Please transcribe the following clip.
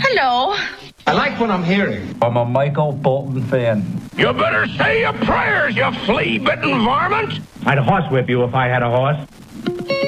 Hello. I like what I'm hearing. I'm a Michael Bolton fan. You better say your prayers, you flea-bitten varmint! I'd horsewhip you if I had a horse.